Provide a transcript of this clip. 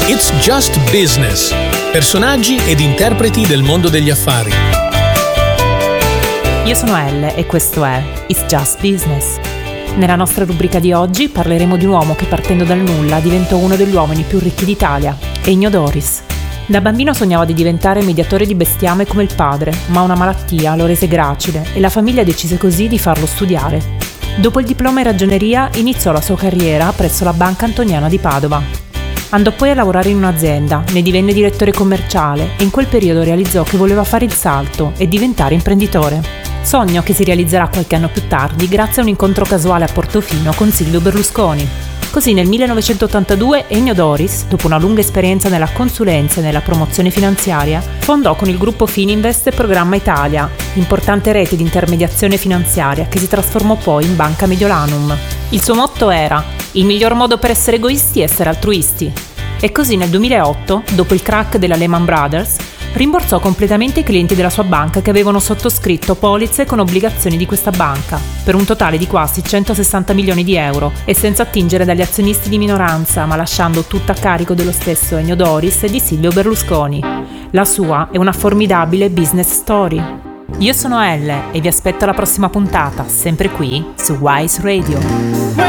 It's Just Business. Personaggi ed interpreti del mondo degli affari. Io sono Elle e questo è It's Just Business. Nella nostra rubrica di oggi parleremo di un uomo che partendo dal nulla diventò uno degli uomini più ricchi d'Italia, Ennio Doris. Da bambino sognava di diventare mediatore di bestiame come il padre, ma una malattia lo rese gracile e la famiglia decise così di farlo studiare. Dopo il diploma in ragioneria iniziò la sua carriera presso la Banca Antoniana di Padova. Andò poi a lavorare in un'azienda, ne divenne direttore commerciale e in quel periodo realizzò che voleva fare il salto e diventare imprenditore. Sogno che si realizzerà qualche anno più tardi grazie a un incontro casuale a Portofino con Silvio Berlusconi. Così nel 1982 Ennio Doris, dopo una lunga esperienza nella consulenza e nella promozione finanziaria, fondò con il gruppo Fininvest Programma Italia, importante rete di intermediazione finanziaria che si trasformò poi in Banca Mediolanum. Il suo motto era: il miglior modo per essere egoisti è essere altruisti. E così nel 2008, dopo il crack della Lehman Brothers, rimborsò completamente i clienti della sua banca che avevano sottoscritto polizze con obbligazioni di questa banca, per un totale di quasi 160 milioni di euro, e senza attingere dagli azionisti di minoranza, ma lasciando tutto a carico dello stesso Ennio Doris e di Silvio Berlusconi. La sua è una formidabile business story. Io sono Elle e vi aspetto alla prossima puntata, sempre qui su Wise Radio.